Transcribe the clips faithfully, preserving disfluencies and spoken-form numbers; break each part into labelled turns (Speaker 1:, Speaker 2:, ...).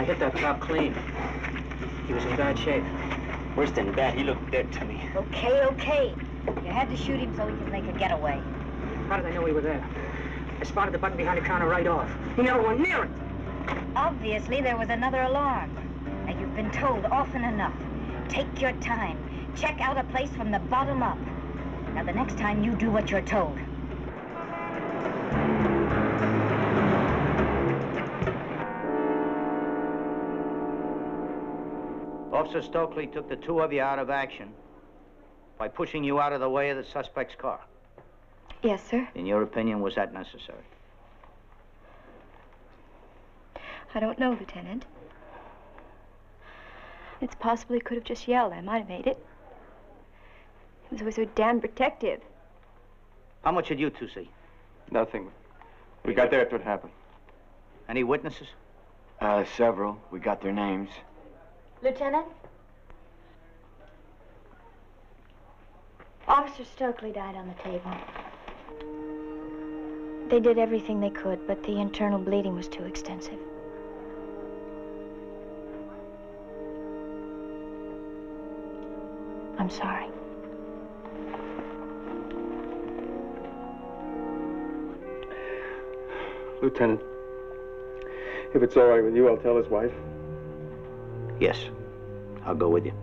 Speaker 1: I hit that cop clean. He was in bad shape.
Speaker 2: Worse than bad, he looked dead to me.
Speaker 3: Okay, okay. You had to shoot him so he could make a getaway.
Speaker 1: How did I know we were there? I spotted the button behind the counter right off. He never went near it.
Speaker 3: Obviously, there was another alarm. Now, you've been told often enough. Take your time. Check out a place from the bottom up. Now, the next time you do what you're told.
Speaker 2: Officer Stokely took the two of you out of action by pushing you out of the way of the suspect's car.
Speaker 4: Yes, sir.
Speaker 2: In your opinion, was that necessary?
Speaker 4: I don't know, Lieutenant. It's possible he could have just yelled. I might have made it. He was so damn protective.
Speaker 2: How much did you two see?
Speaker 5: Nothing. We got there after it happened.
Speaker 2: Any witnesses?
Speaker 6: Uh, several. We got their names.
Speaker 4: Lieutenant? Officer Stokely died on the table. They did everything they could, but the internal bleeding was too extensive. I'm sorry.
Speaker 5: Lieutenant, if it's all right with you, I'll tell his wife.
Speaker 2: Yes. I'll go with you.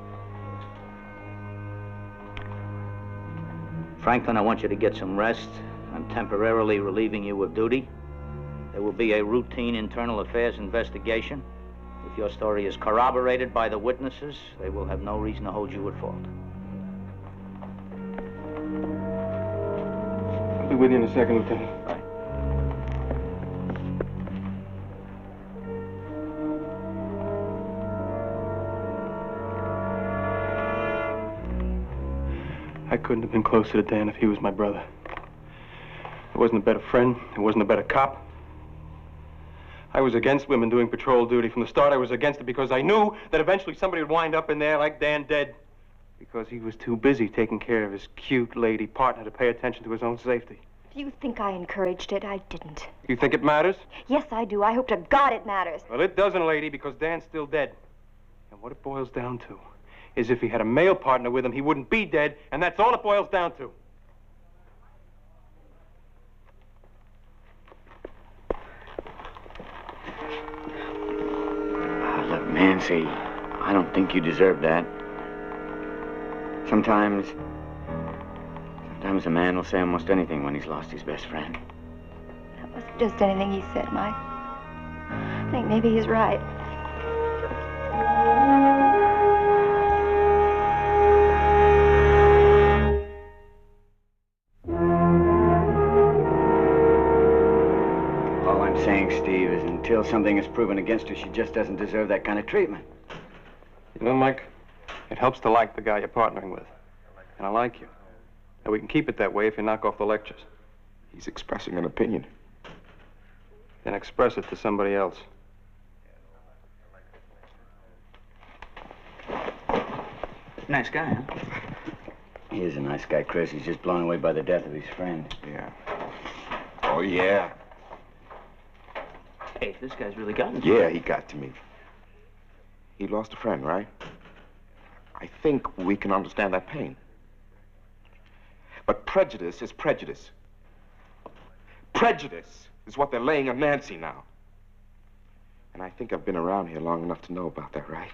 Speaker 2: Franklin, I want you to get some rest. I'm temporarily relieving you of duty. There will be a routine internal affairs investigation. If your story is corroborated by the witnesses, they will have no reason to hold you at fault.
Speaker 5: I'll be with you in a second, Lieutenant.
Speaker 2: Right.
Speaker 5: I couldn't have been closer to Dan if he was my brother. I wasn't a better friend. I wasn't a better cop. I was against women doing patrol duty. From the start, I was against it because I knew that eventually somebody would wind up in there like Dan dead because he was too busy taking care of his cute lady partner to pay attention to his own safety.
Speaker 4: Do you think I encouraged it? I didn't.
Speaker 5: You think it matters?
Speaker 4: Yes, I do. I hope to God it matters.
Speaker 5: Well, it doesn't, lady, because Dan's still dead. And what it boils down to is if he had a male partner with him, he wouldn't be dead, and that's all it boils down to.
Speaker 6: Ah, look, Nancy, I don't think you deserve that. Sometimes, sometimes a man will say almost anything when he's lost his best friend.
Speaker 4: That wasn't just anything he said, Mike. I think maybe he's right.
Speaker 6: All I'm saying, Steve, is until something is proven against her, she just doesn't deserve that kind of treatment.
Speaker 5: You know, Mike, it helps to like the guy you're partnering with. And I like you. And we can keep it that way if you knock off the lectures.
Speaker 7: He's expressing an opinion.
Speaker 5: Then express it to somebody else.
Speaker 2: Nice guy, huh?
Speaker 6: He is a nice guy, Chris. He's just blown away by the death of his friend.
Speaker 7: Yeah. Oh, yeah.
Speaker 2: Hey, this guy's really gotten to
Speaker 7: Yeah, he got to me. He lost a friend, right? I think we can understand that pain. But prejudice is prejudice. Prejudice is what they're laying on Nancy now. And I think I've been around here long enough to know about that, right?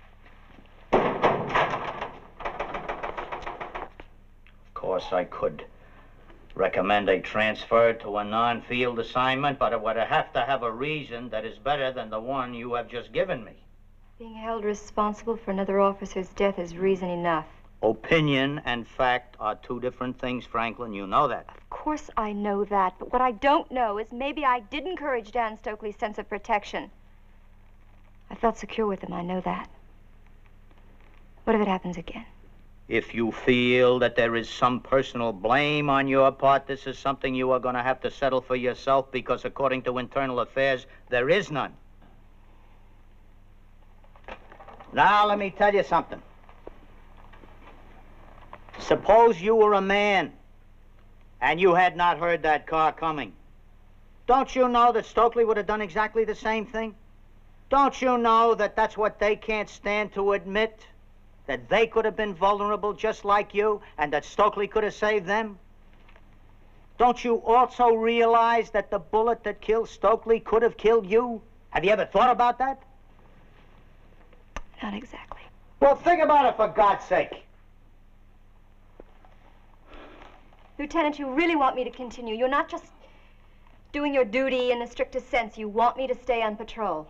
Speaker 2: Of course, I could recommend a transfer to a non-field assignment, but it would have to have a reason that is better than the one you have just given me.
Speaker 4: Being held responsible for another officer's death is reason enough.
Speaker 2: Opinion and fact are two different things, Franklin. You know that.
Speaker 4: Of course I know that, but what I don't know is maybe I did encourage Dan Stokely's sense of protection. I felt secure with him, I know that. What if it happens again?
Speaker 2: If you feel that there is some personal blame on your part, this is something you are going to have to settle for yourself because according to internal affairs, there is none. Now, let me tell you something. Suppose you were a man and you had not heard that car coming. Don't you know that Stokely would have done exactly the same thing? Don't you know that that's what they can't stand to admit? That they could have been vulnerable just like you, and that Stokely could have saved them? Don't you also realize that the bullet that killed Stokely could have killed you? Have you ever thought about that?
Speaker 4: Not exactly.
Speaker 2: Well, think about it, for God's sake.
Speaker 4: Lieutenant, you really want me to continue. You're not just doing your duty in the strictest sense. You want me to stay on patrol.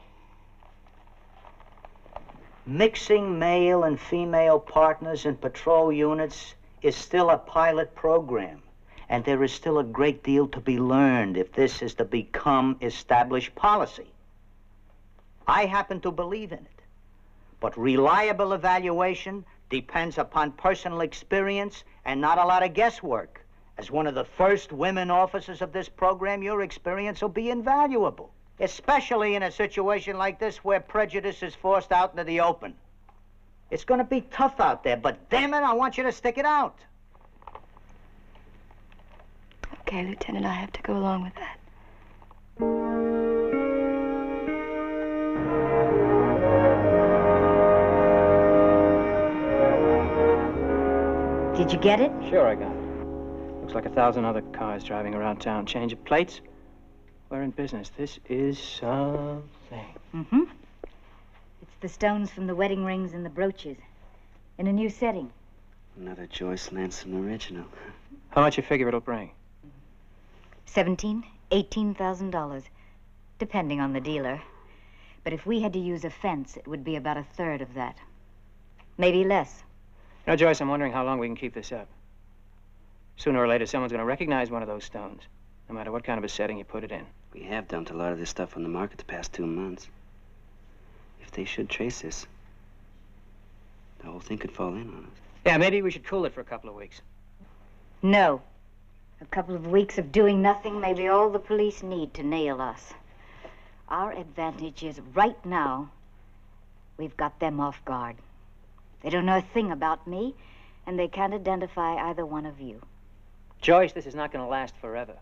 Speaker 2: Mixing male and female partners in patrol units is still a pilot program. And there is still a great deal to be learned if this is to become established policy. I happen to believe in it. But reliable evaluation depends upon personal experience and not a lot of guesswork. As one of the first women officers of this program, your experience will be invaluable, especially in a situation like this where prejudice is forced out into the open. It's going to be tough out there, but damn it, I want you to stick it out.
Speaker 4: Okay, Lieutenant, I have to go along with that.
Speaker 3: Did you get it?
Speaker 5: Sure, I got it. Looks like a thousand other cars driving around town. Change of plates. We're in business. This is something.
Speaker 3: Mm-hmm. It's the stones from the wedding rings and the brooches. In a new setting.
Speaker 8: Another Joyce Lansom original.
Speaker 5: How much you figure it'll bring?
Speaker 3: Seventeen, eighteen thousand dollars, depending on the dealer. But if we had to use a fence, it would be about a third of that. Maybe less.
Speaker 5: You know, Joyce, I'm wondering how long we can keep this up. Sooner or later, someone's going to recognize one of those stones, no matter what kind of a setting you put it in.
Speaker 8: We have dumped a lot of this stuff on the market the past two months. If they should trace this, the whole thing could fall in on us.
Speaker 5: Yeah, maybe we should cool it for a couple of weeks.
Speaker 3: No. A couple of weeks of doing nothing may be all the police need to nail us. Our advantage is right now, we've got them off guard. They don't know a thing about me, and they can't identify either one of you.
Speaker 5: Joyce, this is not going to last forever.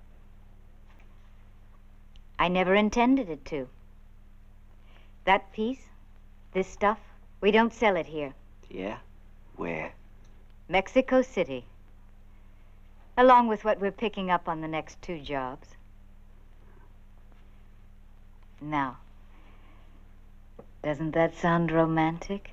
Speaker 3: I never intended it to. That piece, this stuff, we don't sell it here.
Speaker 8: Yeah? Where?
Speaker 3: Mexico City. Along with what we're picking up on the next two jobs. Now, doesn't that sound romantic?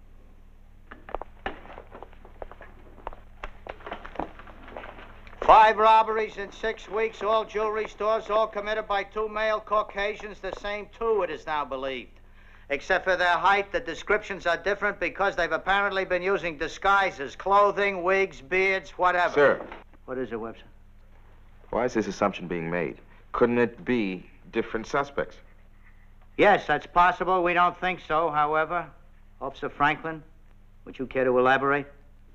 Speaker 2: Five robberies in six weeks, all jewelry stores, all committed by two male Caucasians, the same two, it is now believed. Except for their height, the descriptions are different because they've apparently been using disguises, clothing, wigs, beards, whatever.
Speaker 7: Sir,
Speaker 2: What is it, Webster?
Speaker 7: why is this assumption being made? Couldn't it be different suspects?
Speaker 2: Yes, that's possible. We don't think so, however. Officer Franklin, would you care to elaborate?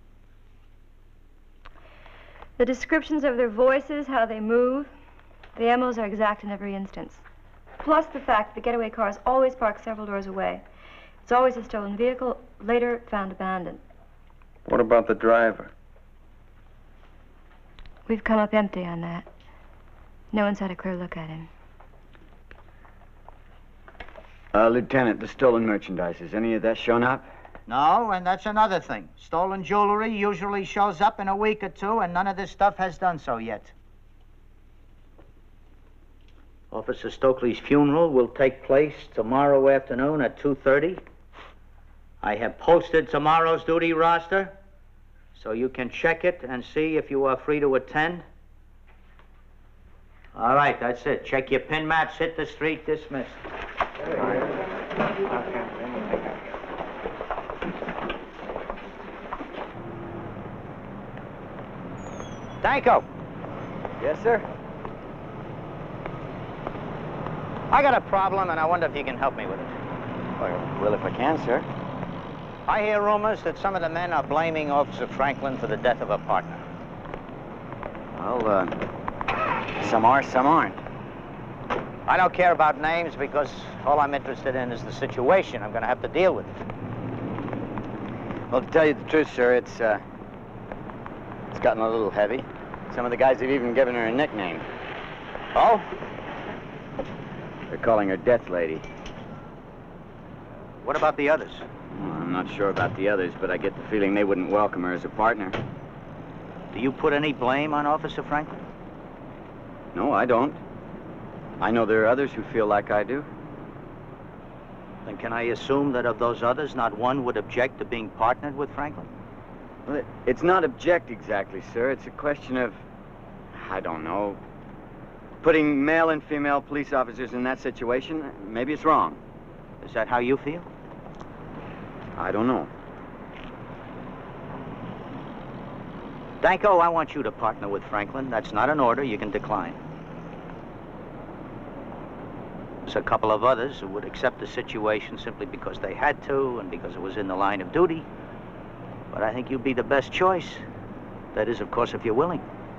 Speaker 4: The descriptions of their voices, how they move, the M Os are exact in every instance. Plus the fact the getaway car is always parked several doors away. It's always a stolen vehicle, later found abandoned.
Speaker 5: What about the driver?
Speaker 4: We've come up empty on that. No one's had a clear look at him.
Speaker 6: Uh, Lieutenant, the stolen merchandise, has any of that shown up?
Speaker 2: No, and that's another thing. Stolen jewelry usually shows up in a week or two, and none of this stuff has done so yet. Officer Stokely's funeral will take place tomorrow afternoon at two thirty. I have posted tomorrow's duty roster, so you can check it and see if you are free to attend. All right, that's it. Check your pin maps, hit the street, dismissed. Danko.
Speaker 6: Yes, sir.
Speaker 2: I got a problem, and I wonder if you can help me with it.
Speaker 6: Well, if I can, sir.
Speaker 2: I hear rumors that some of the men are blaming Officer Franklin for the death of a partner.
Speaker 6: Well, uh, some are, some aren't.
Speaker 2: I don't care about names because all I'm interested in is the situation. I'm going to have to deal with it.
Speaker 6: Well, to tell you the truth, sir, it's, uh, it's gotten a little heavy. Some of the guys have even given her a nickname.
Speaker 2: Oh?
Speaker 6: They're calling her Death Lady.
Speaker 2: What about the others?
Speaker 6: Well, I'm not sure about the others, but I get the feeling they wouldn't welcome her as a partner.
Speaker 2: Do you put any blame on Officer Franklin?
Speaker 6: No, I don't. I know there are others who feel like I do.
Speaker 2: Then can I assume that of those others, not one would object to being partnered with Franklin?
Speaker 6: Well, it, it's not object exactly, sir. It's a question of, I don't know, putting male and female police officers in that situation. Maybe it's wrong.
Speaker 2: Is that how you feel?
Speaker 6: I don't know.
Speaker 2: Danko, I want you to partner with Franklin. That's not an order. You can decline. There's a couple of others who would accept the situation simply because they had to and because it was in the line of duty. But I think you'd be the best choice. That is, of course, if you're willing.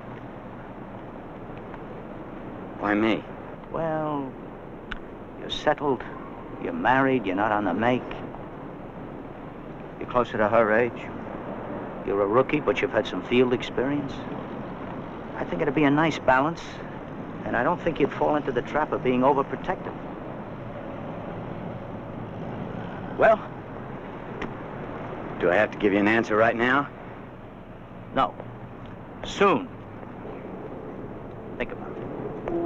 Speaker 6: Why me?
Speaker 2: Well, you're settled, you're married, you're not on the make. You're closer to her age. You're a rookie, but you've had some field experience. I think it'd be a nice balance, and I don't think you'd fall into the trap of being overprotective.
Speaker 6: Well, do I have to give you an answer right now?
Speaker 2: No. Soon. Think about it.